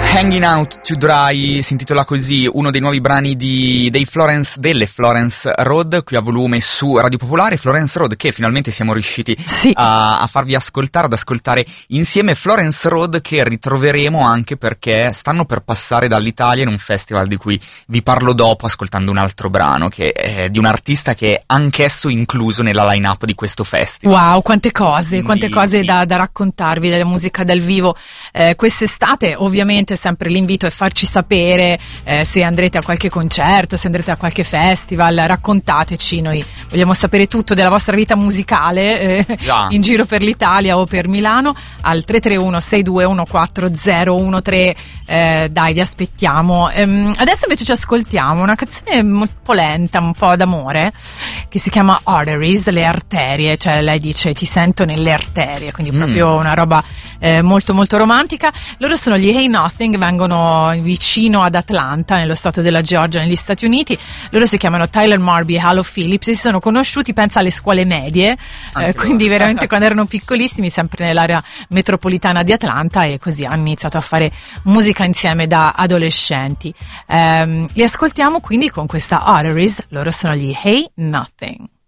Hanging Out to Dry si intitola così, uno dei nuovi brani delle Florence Road, qui a volume su Radio Popolare. Florence Road che finalmente siamo riusciti a farvi ascoltare, ad ascoltare insieme. Florence Road che ritroveremo anche perché stanno per passare dall'Italia in un festival di cui vi parlo dopo, ascoltando un altro brano che è di un artista che è anch'esso incluso nella line-up di questo festival. Wow, quante cose sì, da raccontarvi della musica dal vivo quest'estate. Ovviamente sempre l'invito è farci sapere se andrete a qualche concerto, se andrete a qualche festival, raccontateci, noi vogliamo sapere tutto della vostra vita musicale in giro per l'Italia o per Milano al 331-621-4013. Dai, vi aspettiamo. Adesso invece ci ascoltiamo una canzone un po' lenta, un po' d'amore, che si chiama Arteries, le arterie, cioè lei dice ti sento nelle arterie, quindi proprio una roba molto molto romantica. Loro sono gli Hey Nothing, vengono vicino ad Atlanta, nello stato della Georgia, negli Stati Uniti. Loro si chiamano Tyler Marby e Halo Phillips, si sono conosciuti pensa alle scuole medie, quindi veramente quando erano piccolissimi, sempre nell'area metropolitana di Atlanta, e così hanno iniziato a fare musica insieme da adolescenti. Li ascoltiamo quindi con questa Arteries, loro sono gli Hey Nothing.